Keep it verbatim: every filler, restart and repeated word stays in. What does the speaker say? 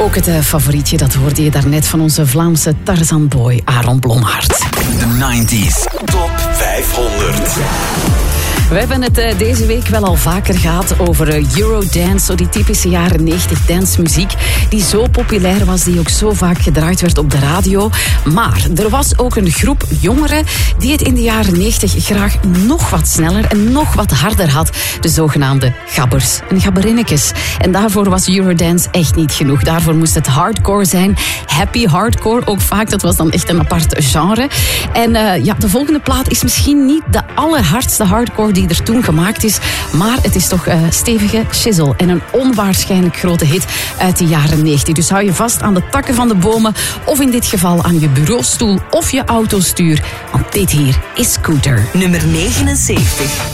Ook het uh, favorietje, dat hoorde je daarnet van onze Vlaamse Tarzanboy Aaron Blommaert. De nineties Top vijfhonderd. We hebben het uh, deze week wel al vaker gehad over uh, Eurodance, zo die typische jaren negentig dancemuziek die zo populair was, die ook zo vaak gedraaid werd op de radio. Maar er was ook een groep jongeren die het in de jaren negentig graag nog wat sneller en nog wat harder had. De zogenaamde gabbers en gabberinnekes. En daarvoor was Eurodance echt niet genoeg. Daarvoor moest het hardcore zijn. Happy hardcore ook vaak, dat was dan echt een apart genre. En uh, ja, de volgende plaat is misschien niet de allerhardste hardcore die er toen gemaakt is, maar het is toch uh, stevige shizzle en een onwaarschijnlijk grote hit uit de jaren negentig. Dus hou je vast aan de takken van de bomen of in dit geval aan je bureaustoel of je autostuur, want dit hier is Scooter. Nummer negenenzeventig.